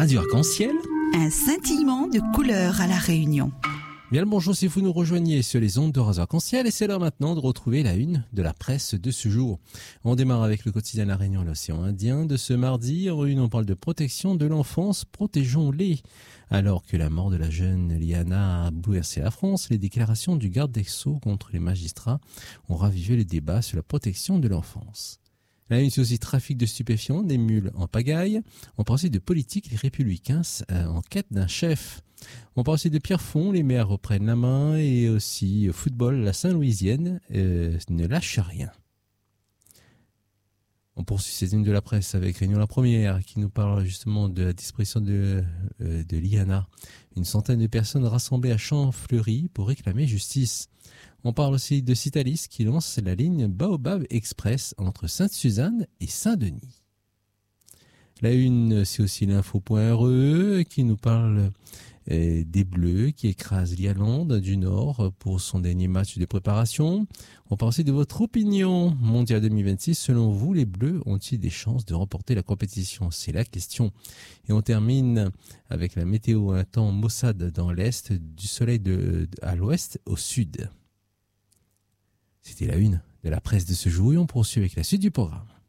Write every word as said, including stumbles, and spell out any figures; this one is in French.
Radio Arc-en-Ciel. Un scintillement de couleurs à La Réunion. Bien le bonjour si vous nous rejoignez sur les ondes de Radio Arc-en-Ciel et c'est l'heure maintenant de retrouver la une de la presse de ce jour. On démarre avec le quotidien La Réunion, l'océan Indien. De ce mardi, en une, on parle de protection de l'enfance, protégeons-les. Alors que la mort de la jeune Liana a bouleversé la France, les déclarations du garde des Sceaux contre les magistrats ont ravivé le débat sur la protection de l'enfance. La une, c'est aussi trafic de stupéfiants, des mules en pagaille. On parle aussi de politique, les républicains euh, en quête d'un chef. On parle aussi de Pierrefonds, les maires reprennent la main et aussi football, la Saint-Louisienne euh, ne lâche rien. On poursuit cette une de la presse avec Réunion la Première qui nous parle justement de la disparition de, euh, de Liana. Une centaine de personnes rassemblées à Champfleury pour réclamer justice. On parle aussi de Citalis qui lance la ligne Baobab Express entre Sainte-Suzanne et Saint-Denis. La une, c'est aussi l'info point R E qui nous parle euh, des Bleus qui écrasent l'Irlande du Nord pour son dernier match de préparation. On parle aussi de votre opinion. Mondial deux mille vingt-six, selon vous, les Bleus ont-ils des chances de remporter la compétition? C'est la question. Et on termine avec la météo, un temps maussade dans l'Est, du soleil de, de, à l'Ouest au Sud. C'était la une de la presse de ce jour et on poursuit avec la suite du programme.